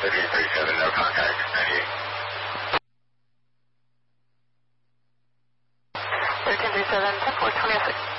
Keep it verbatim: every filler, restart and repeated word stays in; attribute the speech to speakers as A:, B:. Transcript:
A: thirteen thirty-seven, no contact, ninety-eight.
B: thirteen thirty-seven, ten four twenty-six.